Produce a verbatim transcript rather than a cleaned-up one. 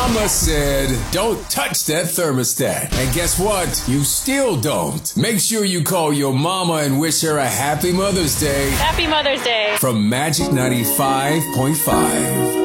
Mama said, don't touch that thermostat. And guess what? You still don't. Make sure you call your mama and wish her a happy Mother's Day. Happy Mother's Day. From Magic ninety-five point five.